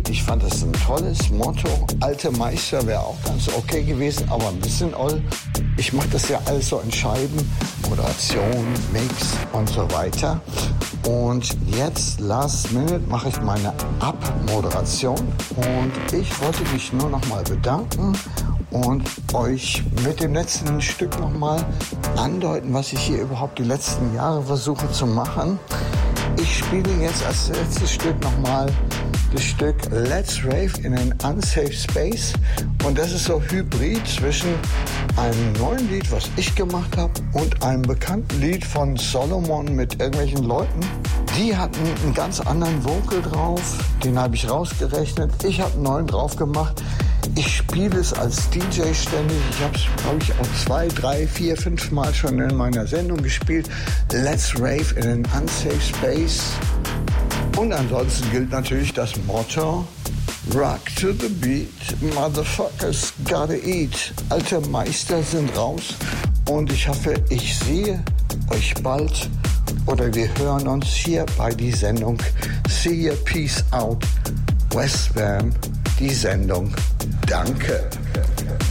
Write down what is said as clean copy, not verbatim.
Beat. Ich fand das ein tolles Motto. Alte Meister wäre auch ganz okay gewesen, aber ein bisschen oll. Ich mache das ja alles so in Scheiben. Moderation, Mix und so weiter. Und jetzt, last minute, mache ich meine Abmoderation. Und ich wollte mich nur noch mal bedanken und euch mit dem letzten Stück noch mal andeuten, was ich hier überhaupt die letzten Jahre versuche zu machen. Ich spiele jetzt als letztes Stück nochmal das Stück Let's Rave in an Unsafe Space. Und das ist so hybrid zwischen einem neuen Lied, was ich gemacht habe, und einem bekannten Lied von Solomon mit irgendwelchen Leuten. Die hatten einen ganz anderen Vocal drauf, den habe ich rausgerechnet. Ich habe einen neuen drauf gemacht. Ich spiele es als DJ ständig. Ich habe es, glaube ich, auch 2, 3, 4, 5 Mal schon in meiner Sendung gespielt. Let's Rave in an Unsafe Space. Und ansonsten gilt natürlich das Motto: Rock to the beat, motherfuckers gotta eat. Alte Meister sind raus und ich hoffe, ich sehe euch bald oder wir hören uns hier bei die Sendung See ya, Peace Out, Westbam, die Sendung. Danke.